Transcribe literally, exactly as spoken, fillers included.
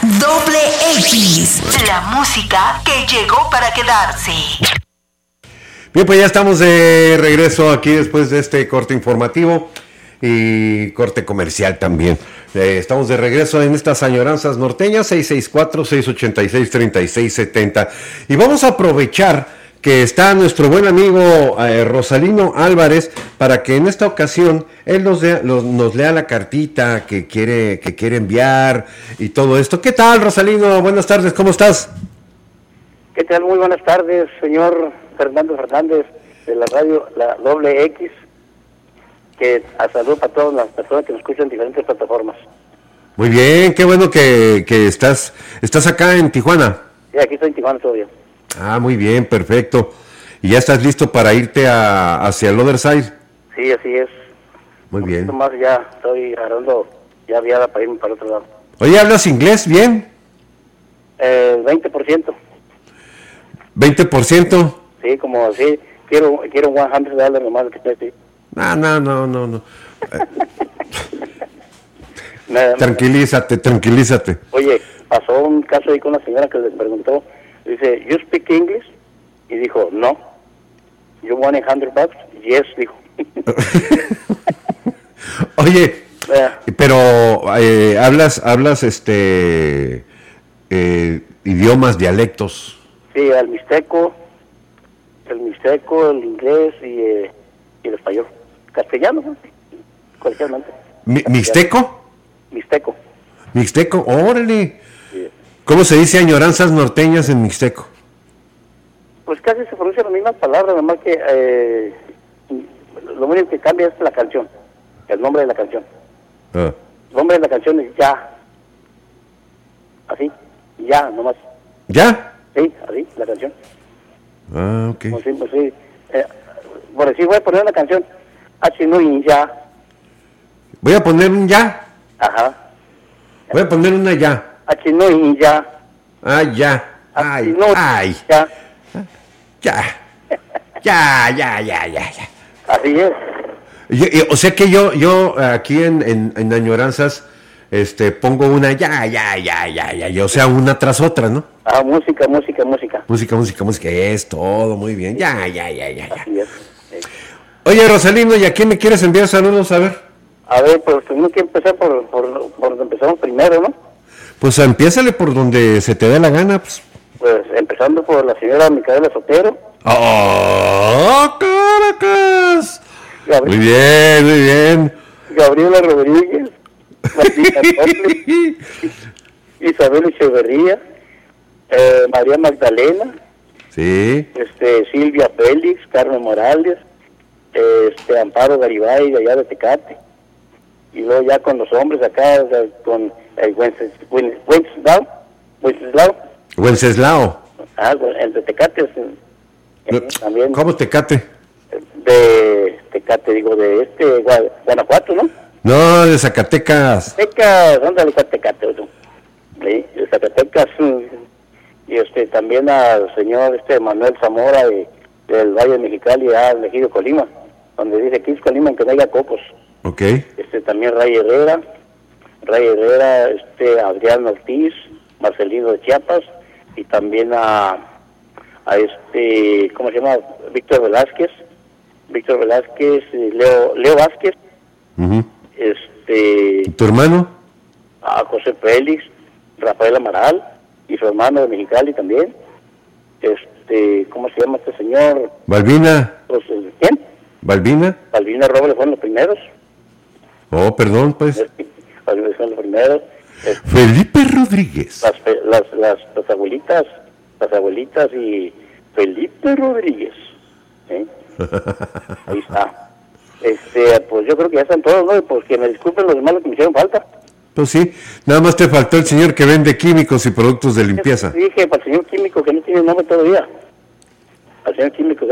Doble X, la música que llegó para quedarse. Bien, pues ya estamos de regreso aquí después de este corte informativo y corte comercial también. Eh, estamos de regreso en estas añoranzas norteñas, seis seis cuatro, seis ocho seis, tres seis siete cero. Y vamos a aprovechar que está nuestro buen amigo eh, Rosalino Álvarez para que en esta ocasión él nos, lea, los, nos lea la cartita que quiere, que quiere enviar y todo esto. ¿Qué tal, Rosalino? Buenas tardes, ¿cómo estás? ¿Qué tal? Muy buenas tardes, señor Fernando Fernández de la radio La Doble X, que a salud para todas las personas que nos escuchan en diferentes plataformas. Muy bien, qué bueno que, que estás, estás acá en Tijuana. Sí, aquí estoy en Tijuana todavía. Ah, muy bien, perfecto. ¿Y ya estás listo para irte a, hacia el other side? Sí, así es. Muy Un bien. poquito más ya estoy agarrando ya viada para irme para otro lado. Oye, ¿hablas inglés bien? Eh, veinte por ciento. ¿veinte por ciento? Sí, como así, quiero quiero cien dólares nomás que esté así. No, no, no, no, no. Me- Tranquilízate, tranquilízate. Oye, pasó un caso ahí con una señora que le preguntó, dice, ¿you speak English? Y dijo, no. ¿You want a hundred bucks? Yes, dijo. Oye, Eh, pero eh, hablas, hablas, este, eh, idiomas, dialectos. Sí, el mixteco, el mixteco, el inglés y, eh, y el español. Castellano, ¿no? Colegialmente. Mi- ¿Mixteco? Mixteco. Mixteco, órale. Sí. ¿Cómo se dice añoranzas norteñas en mixteco? Pues casi se pronuncian las mismas palabras, nada más que eh, lo único que cambia es la canción, el nombre de la canción. Ah. El nombre de la canción es Ya. Así, Ya, nomás. ¿Ya? Sí, así, la canción. Ah, ok. Como sí, pues sí. Eh, por decir, voy a poner una canción. Achinui Ya. Voy a poner un ya. Ajá. Voy a poner una ya. Achinui Ya. Ah, ya. Ay, Achinui ay. Ya. Ya. Ya, ya, ya, ya, ya. Así es. Yo- yo- o sea que yo, yo aquí en, en, en añoranzas, este, pongo una ya, ya, ya, ya, ya, ya, o sea, una tras otra, ¿no? Ah, música, música, música. Música, música, música, es todo, muy bien. Ya, ya, ya, ya, ya. Así es. Sí. Oye, Rosalino, ¿y a quién me quieres enviar saludos? A ver. A ver, pues tenemos que empezar por, por, por donde empezamos primero, ¿no? Pues empiézale por donde se te dé la gana, pues. Pues empezando por la señora Micaela Sotero, ¡Oh, Caracas! Muy Gabriel, bien, muy bien. Gabriela Rodríguez, Martina Tople, Isabel Echeverría, eh, María Magdalena, Sí. este Silvia Félix, Carmen Morales, eh, este Amparo Garibay de allá de Tecate, y luego ya con los hombres acá, o sea, con el Wences- Wen- Wenceslao, Wenceslao, Wenceslao. ah, el de Tecate, es, eh, también ¿Cómo Tecate? de Tecate, digo, de este Gua- Guanajuato, ¿no? No, de Zacatecas. Zacatecas, ¿dónde está Tecate? ¿No? Sí, de Zacatecas, mm, y este también al señor este Manuel Zamora de, del Valle de Mexicali, al Ejido Colima, donde dice que es Colima en que no haya cocos. Ok. Este también Ray Herrera, Ray Herrera, este Adrián Ortiz, Marcelino de Chiapas, y también a, a este, ¿cómo se llama? Víctor Velázquez, Víctor Velázquez, y Leo, Leo Vázquez, Ujú. este, ¿Y tu hermano? a José Félix, Rafael Amaral, y su hermano de Mexicali también, este, ¿cómo se llama este señor? ¿Balbina? Pues, eh, ¿quién? ¿Balbina? Balbina Robles fueron los primeros, Oh, perdón, pues. Balbina fueron los primeros, este, Felipe Rodríguez. las, fe- las, las, las abuelitas, las abuelitas y Felipe Rodríguez, ¿sí? Ahí está. Este, pues yo creo que ya están todos, ¿no? Pues que me disculpen los demás los que me hicieron falta. Pues sí, nada más te faltó el señor que vende químicos y productos de limpieza. Dije para el señor químico que no tiene nombre todavía. Al señor químico